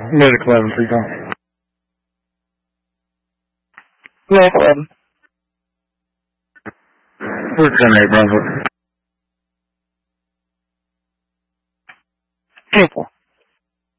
Medic 11, free call. Medic 11. We're 10-8, Brunswick. 10-4.